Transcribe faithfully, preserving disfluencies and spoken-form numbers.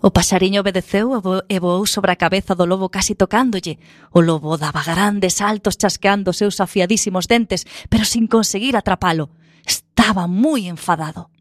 O paxariño obedeceu e voou sobre a cabeza do lobo casi tocándolle. O lobo daba grandes saltos chasqueando os seus afiadísimos dentes, pero sin conseguir atrapalo. Estaba moi enfadado.